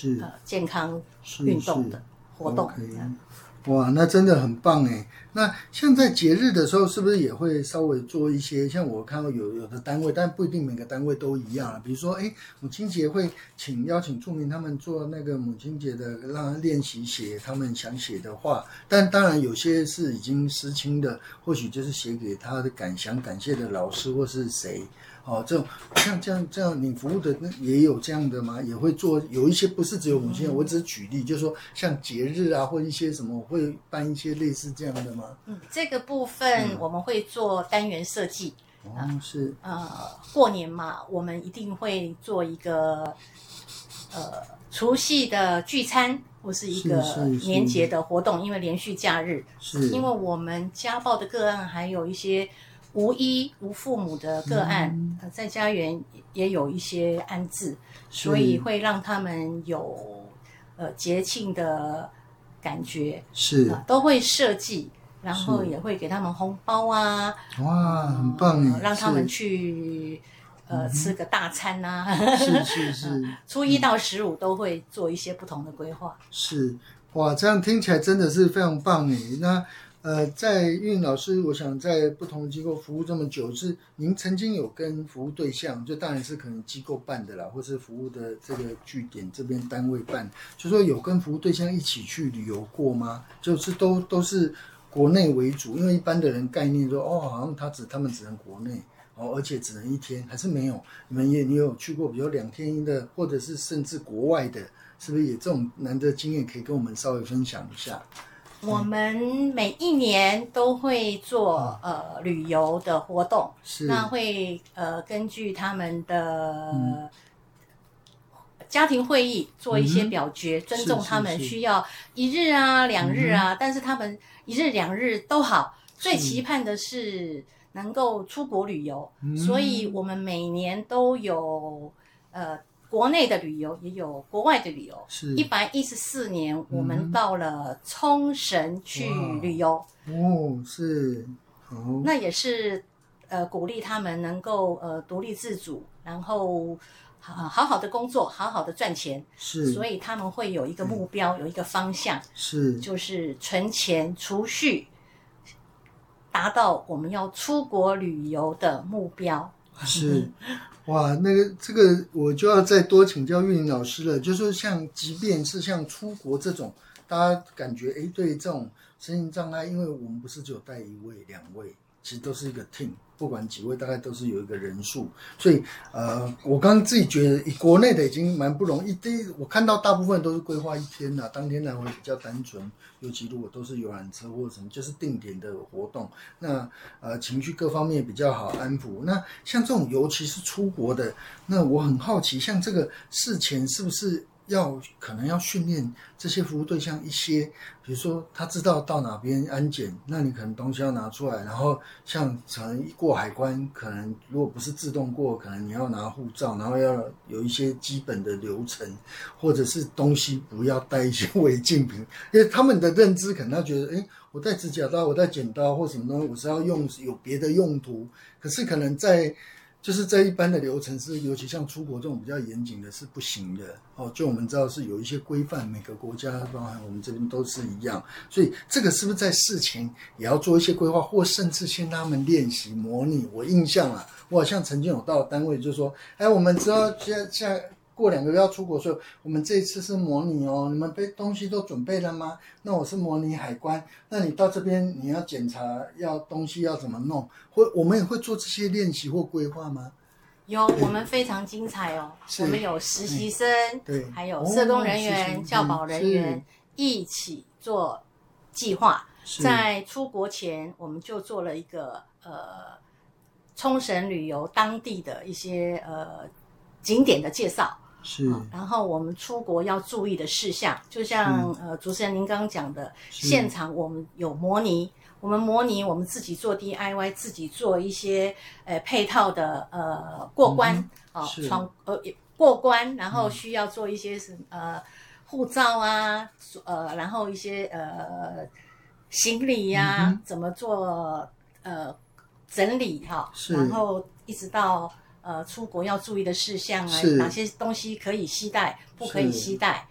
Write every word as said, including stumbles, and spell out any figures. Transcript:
是呃健康运动的活动。 Okay. 哇，那真的很棒哎！那像在节日的时候，是不是也会稍微做一些？像我看到有有的单位，但不一定每个单位都一样。比如说，哎，母亲节会请邀请住民他们做那个母亲节的，让他练习写他们想写的话。但当然有些是已经失亲的，或许就是写给他的感想、感谢的老师或是谁。哦，这种像这样这样，你服务的也有这样的吗？也会做有一些不是只有母亲节，我只是举例，就是说像节日啊，或一些什么会办一些类似这样的吗？ 嗯，这个部分我们会做单元设计。 哦、嗯，是呃，过年嘛，我们一定会做一个呃除夕的聚餐，或是一个年节的活动，因为连续假日， 是因为我们家暴的个案还有一些无依无父母的个案，嗯呃、在家园也有一些安置，所以会让他们有呃节庆的感觉， 是、 呃、都会设计，然后也会给他们红包啊， 哇，很棒耶、 呃，让他们去呃、嗯、吃个大餐啊， 是是是， 初一到十五都会做一些不同的规划。 是，哇，这样听起来真的是非常棒耶。那呃，在韵老师，我想在不同的机构服务这么久，是您曾经有跟服务对象，就当然是可能机构办的啦，或是服务的这个据点这边单位办，就说有跟服务对象一起去旅游过吗？就是都都是国内为主，因为一般的人概念说，哦，好像他只他们只能国内哦，而且只能一天，还是没有？你们也你有去过，比如两天的，或者是甚至国外的，是不是也这种难得经验可以跟我们稍微分享一下？ 我们每一年都会做呃旅游的活动， 是那会呃根据他们的家庭会议做一些表决，嗯、尊重他们需要一日啊、两日啊，嗯、但是他们一日两日都好，最期盼的是能够出国旅游，所以我们每年都有呃。国内的旅游也有国外的旅游，是一百一十四年我们到了冲绳去旅游， 哦，是， 哦，那也是呃鼓励他们能够呃独立自主，然后好好好的工作，好好的赚钱， 是， 所以他们会有一个目标，有一个方向， 是， 就是存钱储蓄，达到我们要出国旅游的目标， 是。哇，那个这个我就要再多请教韵玲老师了。就是说像即便是像出国这种，大家感觉哎，对这种身心障碍，因为我们不是只有带一位、两位，其实都是一个 team， 不管几位，大概都是有一个人数。所以呃，我刚刚自己觉得国内的已经蛮不容易。第一，我看到大部分都是规划一天啦，当天来回比较单纯。尤其如果都是游览车或者什么，就是定点的活动，那呃情绪各方面比较好安抚。那像这种尤其是出国的，那我很好奇，像这个事前是不是要可能要训练这些服务对象一些，比如说他知道到哪边安检，那你可能东西要拿出来，然后像可能一过海关，可能如果不是自动过，可能你要拿护照，然后要有一些基本的流程，或者是东西不要带一些违禁品，因为他们的认知可能他觉得，诶，我带指甲刀，我带剪刀或什么东西，我是要用有别的用途，可是可能在就是在一般的流程是，尤其像出国这种比较严谨的是不行的哦。就我们知道是有一些规范，每个国家包含我们这边都是一样，所以这个是不是在事前也要做一些规划，或甚至先让他们练习模拟？我印象啊，我好像曾经有到单位就说，哎，我们知道现在现在过两个月要出国，所以我们这一次是模拟哦，你们备东西都准备了吗？那我是模拟海关，那你到这边你要检查，要东西要怎么弄？或我们也会做这些练习或规划吗？ 有，我们非常精彩哦。我们有实习生，对，还有社工人员、哦、教保人员一起做计划。在出国前，我们就做了一个呃冲绳旅游当地的一些呃景点的介绍。是、啊，然后我们出国要注意的事项，就像呃主持人您刚刚讲的，现场我们有模拟，我们模拟我们自己做 D I Y， 自己做一些呃配套的呃过关啊，闯、嗯、呃过关，然后需要做一些什呃护照啊，呃然后一些呃行李呀、啊嗯、怎么做呃整理哈、啊，然后一直到。呃，出国要注意的事项啊，哪些东西可以携带，不可以携带